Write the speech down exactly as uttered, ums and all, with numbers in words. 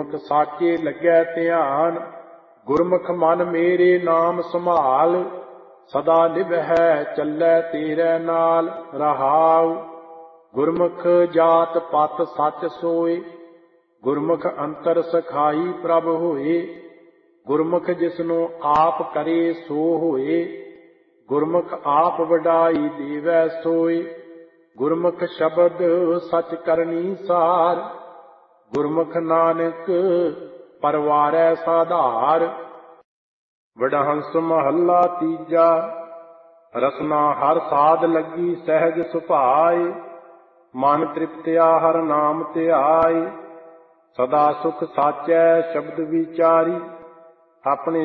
ਗੁਰਮੁਖ ਸਾਚੇ ਲੱਗੈ ਧਿਆਨ। ਗੁਰਮੁਖ ਮਨ ਮੇਰੇ ਨਾਮ ਸੰਭਾਲ, ਸਦਾ ਨਿਭੈ ਚੱਲੈ ਤੇਰੇ ਨਾਲ ਰਹਾਉ। ਗੁਰਮੁਖ ਜਾਤ ਪਤ ਸੱਚ ਸੋਏ, ਗੁਰਮੁਖ ਅੰਤਰ ਸਖਾਈ ਪ੍ਰਭ ਹੋਏ। ਗੁਰਮੁਖ ਜਿਸਨੂੰ ਆਪ ਕਰੇ ਸੋ ਹੋਏ, ਗੁਰਮੁਖ ਆਪ ਵਡਾਈ ਦੇਵੈ ਸੋਏ। ਗੁਰਮੁਖ ਸ਼ਬਦ ਸਚ ਕਰਨੀ ਸਾਰ, ਗੁਰਮੁਖ ਨਾਨਕ ਪਰਵਾਰੈ ਸਾਧਾਰ। ਵਡਹੰਸ ਮਹੱਲਾ ਤੀਜਾ। ਰਸਨਾ ਹਰ ਸਾਧ ਲੱਗੀ ਸਹਿਜ ਸੁਭਾਏ, ਮਨ ਤ੍ਰਿਪਤਿਆ ਹਰ ਨਾਮ ਧਿਆਏ। ਸਦਾ ਸੁਖ ਸਾਚੈ ਸ਼ਬਦ ਵਿਚਾਰੀ, ਆਪਣੇ